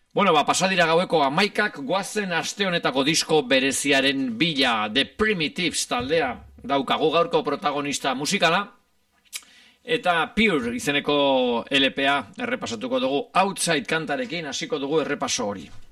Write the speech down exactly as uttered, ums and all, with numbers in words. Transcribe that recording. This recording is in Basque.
Bueno, ba, pasadira gaueko amaikak goazen aste honetako disko bereziaren bila The Primitives taldea daukagu gaurko protagonista musikala, eta Pure izeneko L P A errepasatuko dugu. Outside kantarekin hasiko dugu errepaso hori.